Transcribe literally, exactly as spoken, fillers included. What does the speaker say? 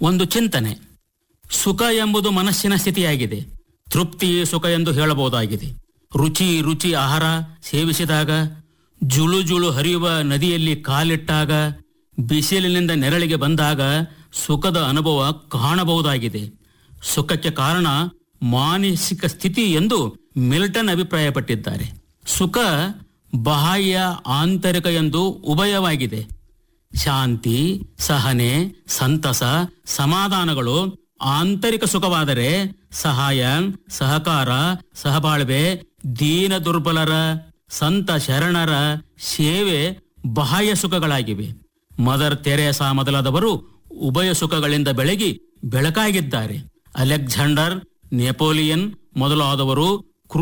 ಒಂದು ಚಿಂತನೆ. ಸುಖ ಎಂಬುದು ಮನಸ್ಸಿನ ಸ್ಥಿತಿಯಾಗಿದೆ. ತೃಪ್ತಿಯೇ ಸುಖ ಎಂದು ಹೇಳಬಹುದಾಗಿದೆ. ರುಚಿ ರುಚಿ ಆಹಾರ ಸೇವಿಸಿದಾಗ, ಜುಳು ಜುಳು ಹರಿಯುವ ನದಿಯಲ್ಲಿ ಕಾಲಿಟ್ಟಾಗ, ಬಿಸಿಲಿನಿಂದ ನೆರಳಿಗೆ ಬಂದಾಗ ಸುಖದ ಅನುಭವ ಕಾಣಬಹುದಾಗಿದೆ. ಸುಖಕ್ಕೆ ಕಾರಣ ಮಾನಸಿಕ ಸ್ಥಿತಿ ಎಂದು ಮಿಲ್ಟನ್ ಅಭಿಪ್ರಾಯಪಟ್ಟಿದ್ದಾರೆ. ಸುಖ ಬಾಹ್ಯ ಆಂತರಿಕ ಎಂದು ಉಭಯವಾಗಿದೆ. ಶಾಂತಿ, ಸಹನೆ, ಸಂತಸ, ಸಮಾಧಾನಗಳು ಆಂತರಿಕ ಸುಖವಾದರೆ, ಸಹಾಯ, ಸಹಕಾರ, ಸಹಬಾಳ್ವೆ, ದೀನ ದುರ್ಬಲರ, ಸಂತ ಶರಣರ ಸೇವೆ ಬಾಹ್ಯ ಸುಖಗಳಾಗಿವೆ. ಮದರ್ ತೆರೇಸಾ ಮೊದಲಾದವರು ಉಭಯ ಸುಖಗಳಿಂದ ಬೆಳಗಿ ಬೆಳಕಾಗಿದ್ದಾರೆ. ಅಲೆಕ್ಸಾಂಡರ್, ನೆಪೋಲಿಯನ್ ಮೊದಲಾದವರು